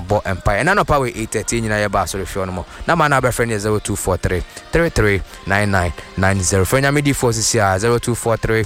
abo empire na no power 8:30 nyina ye ba so refio no mo na ma na be friend 0243 339990 frenya me di force sia 0243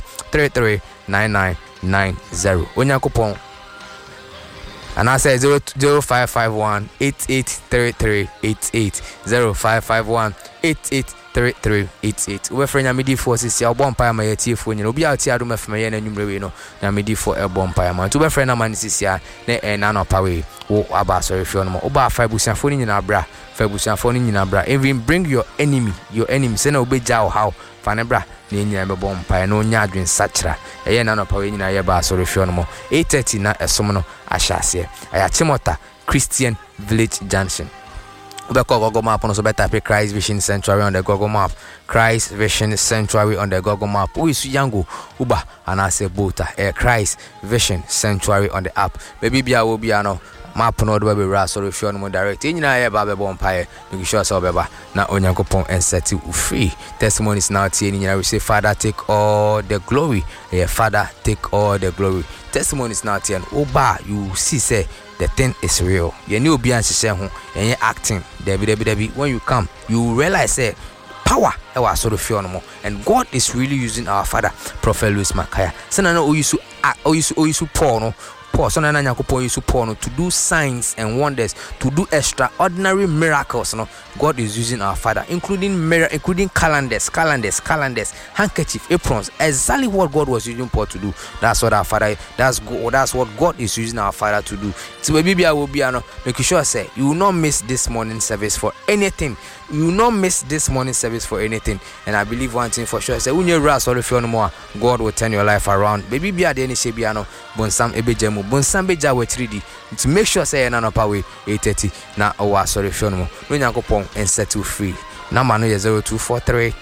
339990 Onyakopon and I say 0551 883388 0551 883388 we frenya me di force sia obo empire ma ye tiefo nyina obi a ti adom afema ye na nwumre we no na me di for ebo empire ma to be frenya man sia na na no power wo aba so refio no mo oba fa busiafo ni nyina bra fa busiafo ni nyina bra even bring your enemy say na obeja o how fanebra na nyina be bom pa na onya adwen sachra eye na no pa we nyina ye ba so refio no mo 8:30 na esom no ahyase aya Chimota Christian Village Junction ubeko Google Map no so better pay Christ Vision Sanctuary on the Google Map Christ Vision Sanctuary on the Google Map who is yango uba and I say bota Christ Vision Sanctuary on the app baby bia wo bia no map no do be ra so refio no direct nyina ye ba be bom pae make sure so be ba na Onyankopon and set you free testimonies now tie nyina we say Father take all the glory Father take all the glory testimonies now tie oba you see say the thing is real you need obi ansese ho and acting debi when you come you realize say power e wa so refio no and God is really using our father Prophet Louis Makaya say na oyisu Paul no so na Nyankopon use Paul no to do signs and wonders, to do extraordinary miracles. No, God is using our Father, including calendars, handkerchief, aprons. Exactly what God was using Paul to do. That's what our Father. That's what God is using our Father to do. So maybe I will be make sure say you will not miss this morning service for anything. You will not miss this morning service for anything. And I believe one thing for sure. Say when you rise, sorry for no more, God will turn your life around. Baby, be at any shebiano, bonsam ebejemu, bonsam beja we 3D. To make sure say na no power 8:30 na owa sorry for no more. No Nyankopon and set you free. Number no 0243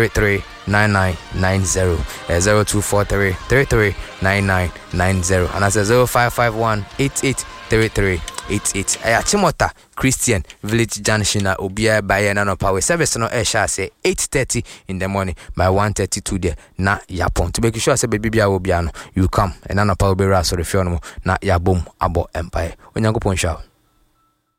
339990 0243 339990 and I say 0551 883388 aya Chimota Christian Village Junction na obia by na no power service no sha say 8:30 in the morning by 1:32 there na yapon to make sure say baby bia obia no you come and na no power be ra so refio no na yabom abo empire Onyankopon sha